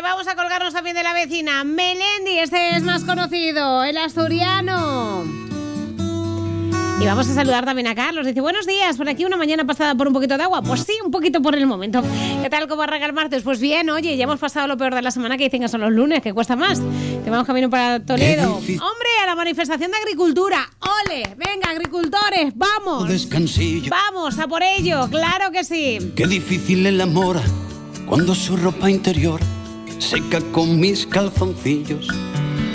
vamos a colgarnos también de la vecina. Melendi, este es más conocido, el asturiano. Y vamos a saludar también a Carlos. Dice, buenos días, por aquí una mañana pasada por un poquito de agua. Pues sí, un poquito por el momento. ¿Qué tal, cómo arranca el martes? Pues bien, oye, ya hemos pasado lo peor de la semana, que dicen que son los lunes, que cuesta más. Que vamos camino para Toledo. Hombre, a la manifestación de agricultura. ¡Ole! Venga, agricultores, vamos. Descansillo. Vamos, a por ello, claro que sí. Qué difícil el amor cuando su ropa interior seca con mis calzoncillos.